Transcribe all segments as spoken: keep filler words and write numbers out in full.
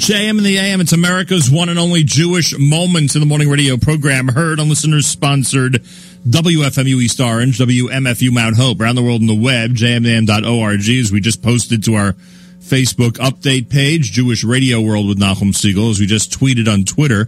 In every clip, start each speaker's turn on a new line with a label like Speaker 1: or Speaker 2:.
Speaker 1: J M in the A M, it's America's one and only Jewish Moments in the Morning radio program, heard on listeners-sponsored W F M U East Orange, W M F U Mount Hope, around the world on the web, j m a m dot org, as we just posted to our Facebook update page, Jewish Radio World with Nachum Siegel, as we just tweeted on Twitter.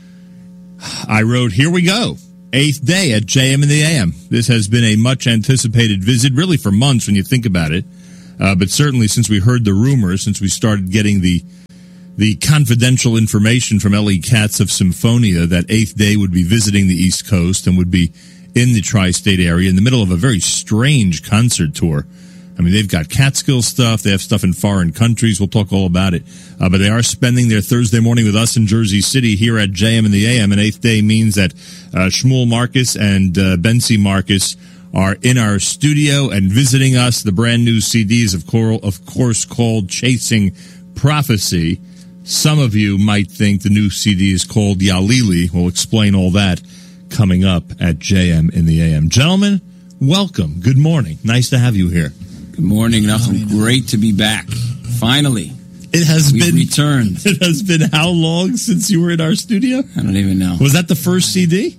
Speaker 1: I wrote, here we go, eighth day at J M in the A M. This has been a much-anticipated visit, really for months when you think about it, uh, but certainly since we heard the rumors, since we started getting the the confidential information from Ellie Katz of Symphonia that eighth Day would be visiting the East Coast and would be in the tri-state area in the middle of a very strange concert tour. I mean, they've got Catskill stuff. They have stuff in foreign countries. We'll talk all about it. Uh, but they are spending their Thursday morning with us in Jersey City here at J M in the A M. And eighth Day means that uh, Shmuel Marcus and uh, Bensi Marcus are in our studio and visiting us. The brand new C Ds, of, cor- of course, called Chasing Prophecy. Some of you might think the new C D is called Yalili. We'll explain all that coming up at J M in the A M. Gentlemen, welcome. Good morning. Nice to have you here.
Speaker 2: Good morning, Nachum. Great to be back. Finally.
Speaker 1: It has
Speaker 2: We've
Speaker 1: been
Speaker 2: returned.
Speaker 1: It has been how long since you were in our studio?
Speaker 2: I don't even know.
Speaker 1: Was that the first C D?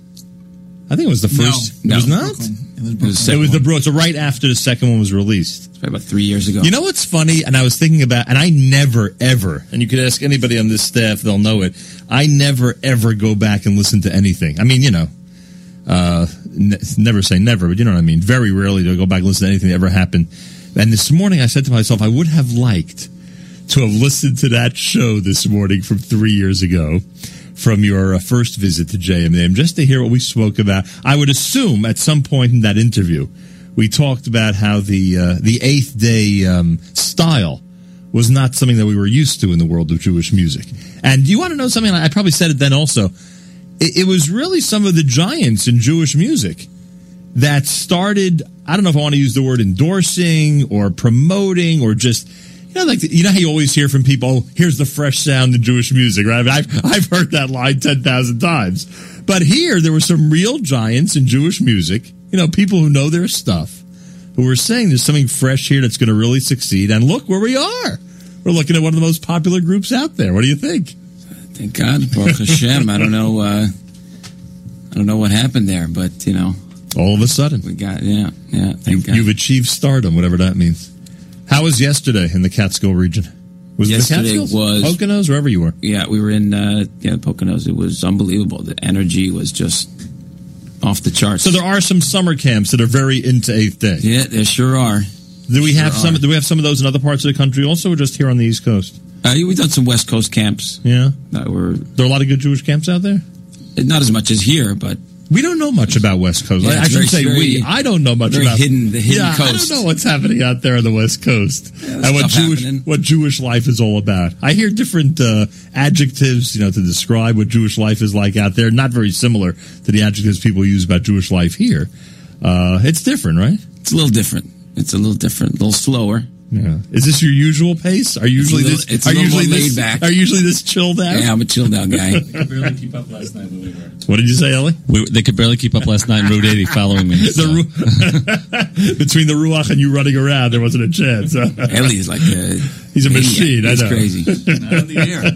Speaker 1: I think it was the first.
Speaker 2: No,
Speaker 1: it was
Speaker 2: no.
Speaker 1: not?
Speaker 3: Brooklyn. It was,
Speaker 2: It was,
Speaker 1: It was the Bro. So right after the second one was released.
Speaker 2: It's probably about three years ago.
Speaker 1: You know what's funny? And I was thinking about, and I never, ever, and you could ask anybody on this staff, they'll know it, I never, ever go back and listen to anything. I mean, you know, uh, ne- never say never, but you know what I mean. Very rarely do I go back and listen to anything that ever happened. And this morning I said to myself, I would have liked to have listened to that show this morning from three years ago, from your uh, first visit to J M A M, just to hear what we spoke about. I would assume at some point in that interview, we talked about how the uh, the eighth Day um, style was not something that we were used to in the world of Jewish music. And do you want to know something? I probably said it then also. It, it was really some of the giants in Jewish music that started, I don't know if I want to use the word endorsing or promoting or just, you know, like, you know how you always hear from people, oh, here's the fresh sound in Jewish music, right? I mean, I've, I've heard that line ten thousand times. But here, there were some real giants in Jewish music, you know, people who know their stuff, who were saying there's something fresh here that's going to really succeed. And look where we are. We're looking at one of the most popular groups out there. What do you think?
Speaker 2: Thank God. Baruch Hashem. I don't know, uh, I don't know what happened there, but, you know.
Speaker 1: All of a sudden.
Speaker 2: We got, yeah, yeah. Thank
Speaker 1: You've,
Speaker 2: God.
Speaker 1: you've achieved stardom, whatever that means. How was yesterday in the Catskill region? Was
Speaker 2: Yesterday
Speaker 1: it the Catskills?
Speaker 2: was-
Speaker 1: Poconos, wherever you were.
Speaker 2: Yeah, we were in, uh, yeah, Poconos. It was unbelievable. The energy was just off the charts.
Speaker 1: So there are some summer camps that are very into eighth Day.
Speaker 2: Yeah, there sure are.
Speaker 1: Do we
Speaker 2: Sure
Speaker 1: have some?
Speaker 2: are.
Speaker 1: Do we have some of those in other parts of the country also, or just here on the East Coast?
Speaker 2: Uh, we've done some West Coast camps
Speaker 1: Yeah,
Speaker 2: that were
Speaker 1: there are a lot of good Jewish camps out there.
Speaker 2: not as much as here, but
Speaker 1: We don't know much about West Coast.
Speaker 2: Yeah,
Speaker 1: I
Speaker 2: it's
Speaker 1: should
Speaker 2: very-
Speaker 1: say
Speaker 2: very-
Speaker 1: we. I don't know much
Speaker 2: very
Speaker 1: about
Speaker 2: hidden- the hidden
Speaker 1: yeah,
Speaker 2: coast.
Speaker 1: I don't know what's happening out there on the West Coast
Speaker 2: Yeah,
Speaker 1: and
Speaker 2: there's
Speaker 1: what
Speaker 2: stuff
Speaker 1: Jewish
Speaker 2: happening.
Speaker 1: what Jewish life is all about. I hear different uh, adjectives, you know, to describe what Jewish life is like out there. Not very similar to the adjectives people use about Jewish life here. Uh, it's different, right?
Speaker 2: it's a little different. It's a little different, a little slower.
Speaker 1: Yeah. Is this your usual pace? Are you usually
Speaker 2: little-
Speaker 1: this?
Speaker 2: it's a
Speaker 1: are
Speaker 2: little
Speaker 1: usually
Speaker 2: more
Speaker 1: this?
Speaker 2: laid back.
Speaker 1: Are you usually this chilled out?
Speaker 2: Yeah, I'm a chilled out guy.
Speaker 4: I could barely keep up last night when we were.
Speaker 1: What did you say, Ellie?
Speaker 4: We, they could barely keep up last night in Route eighty following me. So.
Speaker 1: The Ru- Between the Ruach and you running around, there wasn't a chance. Huh?
Speaker 2: Ellie is like a
Speaker 1: He's a
Speaker 2: maniac.
Speaker 1: machine. I
Speaker 2: It's
Speaker 1: know.
Speaker 2: crazy.
Speaker 4: Not in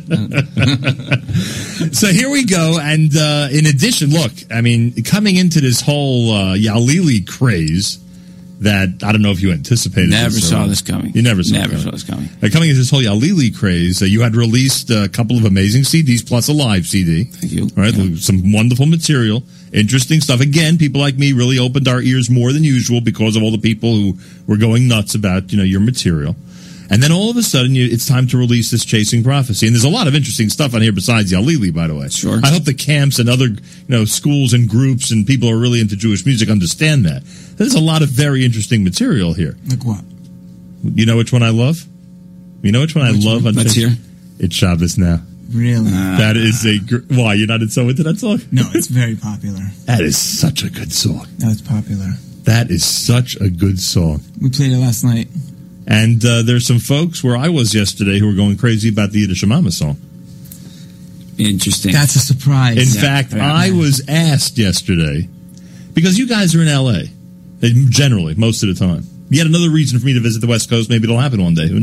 Speaker 4: the air.
Speaker 1: So here we go. And uh, in addition, look, I mean, coming into this whole uh, Yalili craze that I don't know if you anticipated.
Speaker 2: Never
Speaker 1: this,
Speaker 2: saw
Speaker 1: or-
Speaker 2: this coming.
Speaker 1: You never saw
Speaker 2: Never
Speaker 1: it
Speaker 2: saw
Speaker 1: coming.
Speaker 2: this coming.
Speaker 1: Uh, coming into this whole Yalili craze, uh, you had released a couple of amazing C Ds plus a live C D.
Speaker 2: Thank you.
Speaker 1: All right,
Speaker 2: Yeah.
Speaker 1: some wonderful material, interesting stuff. Again, people like me really opened our ears more than usual because of all the people who were going nuts about, you know, your material. And then all of a sudden, you, it's time to release this Chasing Prophecy. And there's a lot of interesting stuff on here besides Yalili, by the way.
Speaker 2: Sure.
Speaker 1: I hope the camps and other, you know, schools and groups and people who are really into Jewish music understand that. There's a lot of very interesting material here.
Speaker 3: Like what?
Speaker 1: You know which one I love? You know which one I
Speaker 3: Which
Speaker 1: love?
Speaker 3: one?
Speaker 1: On
Speaker 2: Let's
Speaker 1: Chasing-
Speaker 2: hear.
Speaker 1: It's Shabbos Now.
Speaker 3: Really?
Speaker 2: Uh,
Speaker 1: That is a... Gr- Why? You're not so into that song?
Speaker 3: no, it's very popular.
Speaker 1: That is such a good song.
Speaker 3: No, it's popular.
Speaker 1: That is such a good song.
Speaker 3: We played it last night.
Speaker 1: And uh, there's some folks where I was yesterday who were going crazy about the Yiddish Mama song.
Speaker 2: Interesting.
Speaker 3: That's a surprise.
Speaker 1: In
Speaker 2: Yeah,
Speaker 1: fact,
Speaker 2: yeah.
Speaker 1: I was asked yesterday, because you guys are in L A, generally, most of the time. Yet another reason for me to visit the West Coast. Maybe it'll happen one day. Who knows?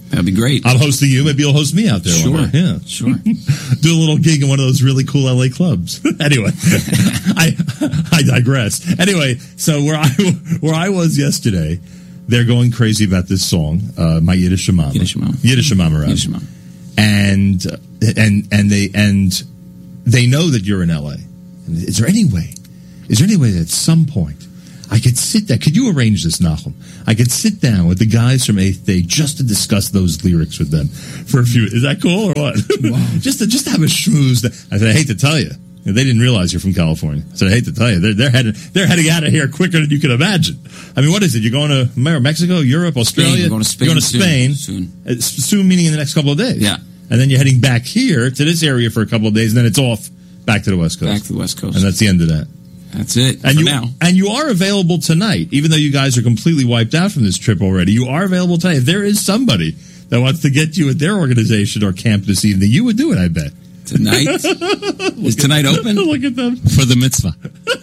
Speaker 2: That'd be great.
Speaker 1: I'm hosting you. Maybe you'll host me out there.
Speaker 2: Sure.
Speaker 1: One day. Yeah.
Speaker 2: Sure.
Speaker 1: Do a little gig in one of those really cool L A clubs. Anyway, I I digress. Anyway, so where I where I was yesterday, they're going crazy about this song, uh, My Yiddish Mama.
Speaker 2: Yiddish Mama.
Speaker 1: Yiddish Mama.
Speaker 2: Yiddish Mama.
Speaker 1: And uh, and and they and they know that you're in L A. And is there any way? Is there any way that at some point I could sit down? Could you arrange this, Nachum? I could sit down with the guys from Eighth Day just to discuss those lyrics with them for a few. Is that cool or what? Wow. just to just to have a schmooze. I said, I hate to tell you, they didn't realize you're from California. I said, I hate to tell you, they're they're heading they're heading out of here quicker than you can imagine. I mean, what is it? You're going to Mexico, Europe, Australia?
Speaker 2: Spain. We're going to Spain.
Speaker 1: You're going to Spain
Speaker 2: soon.
Speaker 1: Soon. soon, meaning in the next couple of days.
Speaker 2: Yeah.
Speaker 1: And then you're heading back here to this area for a couple of days, and then it's off back to the West Coast.
Speaker 2: Back to the West Coast.
Speaker 1: And that's the end of that.
Speaker 2: That's it
Speaker 1: and
Speaker 2: for
Speaker 1: you,
Speaker 2: now.
Speaker 1: And you are available tonight, even though you guys are completely wiped out from this trip already. You are available tonight. If there is somebody that wants to get you at their organization or camp this evening, you would do it, I bet.
Speaker 2: Tonight? Is tonight open?
Speaker 1: Look at them.
Speaker 4: For the mitzvah.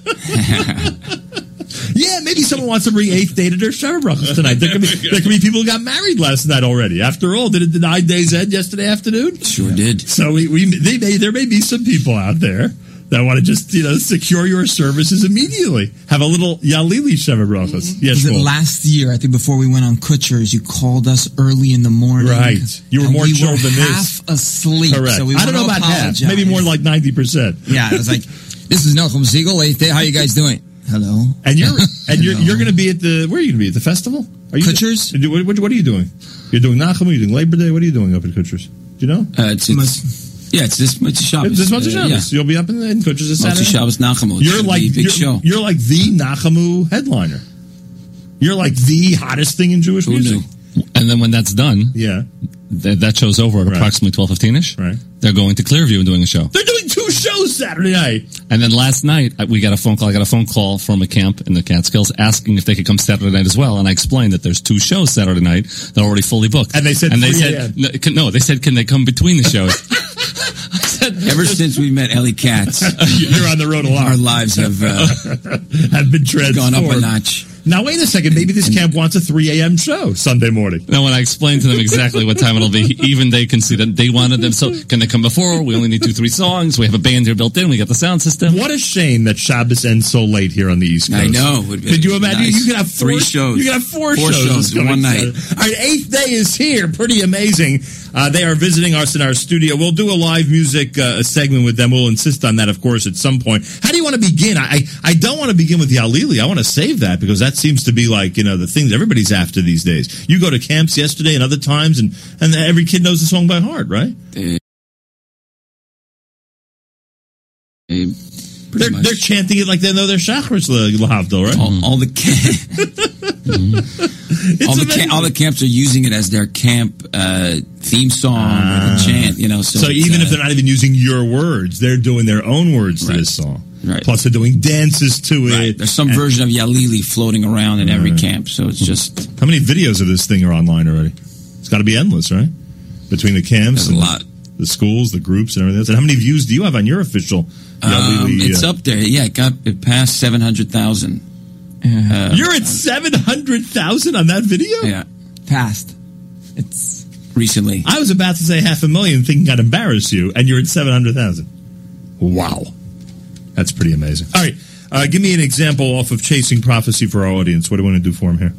Speaker 1: Yeah, maybe someone wants to bring Eighth Day to their Shara Brachos tonight. There could be there could be people who got married last night already. After all, did it the nine days end yesterday afternoon?
Speaker 2: Sure did.
Speaker 1: So we, we they may, there may be some people out there that want to just, you know, secure your services immediately. Have a little Yalili Sheva Brachos.
Speaker 3: Mm-hmm.
Speaker 1: Yes,
Speaker 3: Was it
Speaker 1: Paul.
Speaker 3: last year, I think before we went on Kutcher's, you called us early in the morning.
Speaker 1: Right. You were
Speaker 3: and
Speaker 1: more
Speaker 3: we
Speaker 1: chilled
Speaker 3: were
Speaker 1: than
Speaker 3: half
Speaker 1: this.
Speaker 3: asleep.
Speaker 1: Correct.
Speaker 3: So we
Speaker 1: I don't know
Speaker 3: wanna
Speaker 1: about half.
Speaker 3: apologize.
Speaker 1: Maybe more like ninety percent.
Speaker 3: Yeah, it was like, this is Nachum Siegel, Eighth Day. How you guys doing? Hello.
Speaker 1: And you're and you're you're going to be at the where are you going to be at the festival? Are you
Speaker 3: Kutcher's?
Speaker 1: What, what, what are you doing? You're doing Nachum. You're doing Labor Day. What are you doing up at Kutcher's? Do you know?
Speaker 2: Uh, it's, it's, yeah, it's this much Shabbos.
Speaker 1: It's this much
Speaker 2: uh,
Speaker 1: Shabbos.
Speaker 2: Yeah.
Speaker 1: You'll be up in, in Kutcher's this
Speaker 2: Motzi
Speaker 1: Saturday.
Speaker 2: Shabbos Nachamu.
Speaker 1: You're like
Speaker 2: big
Speaker 1: you're,
Speaker 2: show.
Speaker 1: you're like the Nachamu headliner. You're like the hottest thing in Jewish
Speaker 2: Who
Speaker 1: music.
Speaker 2: knew?
Speaker 4: And then when that's done,
Speaker 1: Yeah,
Speaker 4: th- that show's over at
Speaker 1: Right.
Speaker 4: approximately twelve fifteen-ish.
Speaker 1: Right.
Speaker 4: They're going to Clearview and doing a show.
Speaker 1: they're doing two shows Saturday night.
Speaker 4: And then last night, I- we got a phone call. I got a phone call from a camp in the Catskills asking if they could come Saturday night as well. And I explained that there's two shows Saturday night that are already fully booked.
Speaker 1: And they said
Speaker 4: and they
Speaker 1: three
Speaker 4: said,
Speaker 1: a.m.
Speaker 4: no, can- no, they said, can they come between the shows? I said,
Speaker 2: Ever since we met Ellie Katz,
Speaker 1: You're on the road a lot.
Speaker 2: our lives have uh,
Speaker 1: Have been transformed.
Speaker 2: gone up a notch.
Speaker 1: Now wait a second. Maybe this camp wants a three a.m. show Sunday morning.
Speaker 4: no, when I explained to them exactly what time it'll be, even they can see that they wanted them. So can they come before? We only need two, three songs. We have a band here built in. We got the sound system.
Speaker 1: What a shame that Shabbos ends so late here on the East Coast.
Speaker 2: I know. Would be
Speaker 1: Could you imagine?
Speaker 2: nice.
Speaker 1: You could have four,
Speaker 2: Three shows.
Speaker 1: You could have four,
Speaker 2: Four
Speaker 1: shows,
Speaker 2: shows in
Speaker 1: coming
Speaker 2: one night.
Speaker 1: Saturday. All right, Eighth Day is here. Pretty amazing. Uh, they are visiting us in our studio. We'll do a live music uh, segment with them. We'll insist on that, of course, at some point. How do you want to begin? I I, I don't want to begin with the Alili. I want to save that because that seems to be like, you know, the things everybody's after these days. You go to camps yesterday and other times, and, and every kid knows the song by heart, right?
Speaker 2: They, they pretty
Speaker 1: They're,
Speaker 2: much.
Speaker 1: they're chanting it like they know their Shachris Lahavdil, right?
Speaker 2: all, all the camp,
Speaker 1: It's
Speaker 2: all the
Speaker 1: amazing.
Speaker 2: camp, all the camps are using it as their camp uh, theme song or the chant. You know, so,
Speaker 1: So
Speaker 2: it's,
Speaker 1: even
Speaker 2: uh,
Speaker 1: if they're not even using your words, they're doing their own words to
Speaker 2: Right.
Speaker 1: this song.
Speaker 2: Right.
Speaker 1: Plus, they're doing dances to
Speaker 2: right,
Speaker 1: it.
Speaker 2: there's some
Speaker 1: And
Speaker 2: version of Yalili floating around in every camp. So it's just
Speaker 1: how many videos of this thing are online already? It's got to be endless, right? Between the camps,
Speaker 2: there's a
Speaker 1: and
Speaker 2: lot.
Speaker 1: the schools, the groups, and everything else. And how many views do you have on your official?
Speaker 2: Um,
Speaker 1: Yalili,
Speaker 2: it's
Speaker 1: uh,
Speaker 2: up there. Yeah, it got it passed seven hundred thousand. Uh,
Speaker 1: You're at seven hundred thousand on that video.
Speaker 2: yeah,
Speaker 3: Passed. It's
Speaker 2: recently.
Speaker 1: I was about to say half a million, thinking I'd embarrass you, and you're at seven hundred thousand. Wow, that's pretty amazing. All right, uh, give me an example off of Chasing Prophecy for our audience. What do you want to do for him here?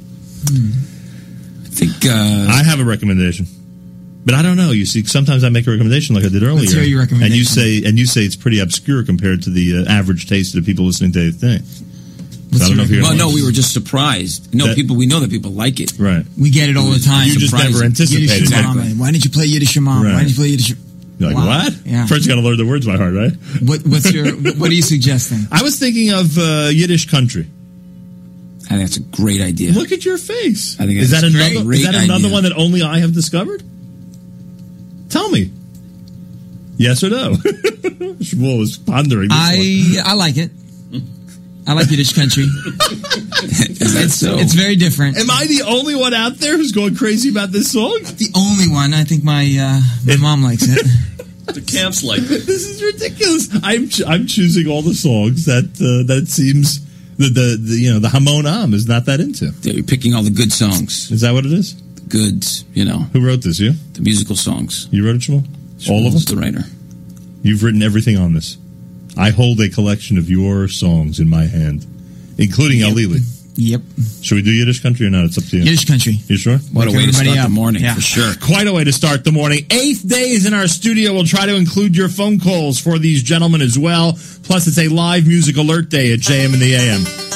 Speaker 2: I think uh,
Speaker 1: I have a recommendation, but I don't know. You see, sometimes I make a recommendation like I did earlier,
Speaker 3: hear your
Speaker 1: and you
Speaker 3: recommendation.
Speaker 1: say and you say it's pretty obscure compared to the uh, average taste of the people listening to the thing.
Speaker 3: What's
Speaker 1: I don't know
Speaker 3: your
Speaker 1: if you're
Speaker 2: well,
Speaker 1: gonna
Speaker 2: no,
Speaker 1: watch.
Speaker 2: we were just surprised. No,
Speaker 1: That-
Speaker 2: people we know that people like it.
Speaker 1: Right.
Speaker 3: we get it all the time.
Speaker 1: You just
Speaker 2: surprising.
Speaker 1: never anticipated
Speaker 3: Yiddish
Speaker 1: it.
Speaker 3: Mama. Why didn't you play Yiddish Mama?
Speaker 1: Right.
Speaker 3: Why didn't you play Yiddish?
Speaker 1: You're like,
Speaker 3: Wow.
Speaker 1: what?
Speaker 3: Yeah.
Speaker 1: First, you got to learn the words by heart, right?
Speaker 3: What, what's your? What are you suggesting?
Speaker 1: I was thinking of uh, Yiddish country.
Speaker 2: I think that's a great idea.
Speaker 1: Look at your face.
Speaker 2: I think
Speaker 1: is that
Speaker 2: that's a
Speaker 1: another?
Speaker 2: great
Speaker 1: Is that another
Speaker 2: idea.
Speaker 1: one that only I have discovered? Tell me. Yes or no? Shmuel was pondering this one.
Speaker 3: I I like it. I like Yiddish country.
Speaker 2: Is that
Speaker 3: It's
Speaker 2: so?
Speaker 3: it's very different.
Speaker 1: Am I the only one out there who's going crazy about this song?
Speaker 3: The only one. I think my uh, my mom likes it.
Speaker 4: The camp's like,
Speaker 1: This is ridiculous. I'm ch- I'm choosing all the songs that uh, that it seems the, the the you know the Hamon Am is not that into.
Speaker 2: You're picking all the good songs.
Speaker 1: Is that what it is?
Speaker 2: good, you know,
Speaker 1: Who wrote this? You?
Speaker 2: the musical songs.
Speaker 1: You wrote it, Shmuel? All of
Speaker 2: Shmuel's
Speaker 1: them?
Speaker 2: the writer.
Speaker 1: You've written everything on this. I hold a collection of your songs in my hand, including El Lili.
Speaker 3: Yep.
Speaker 1: Should we do Yiddish country or not? It's up to you.
Speaker 3: Yiddish country.
Speaker 1: You sure?
Speaker 2: What a
Speaker 3: Wake
Speaker 2: way to
Speaker 3: everybody
Speaker 2: start
Speaker 3: up.
Speaker 2: the morning,
Speaker 3: Yeah.
Speaker 2: for sure.
Speaker 1: Quite a way to start the morning. Eighth day is in our studio. We'll try to include your phone calls for these gentlemen as well. Plus, it's a live music alert day at J M in the A M.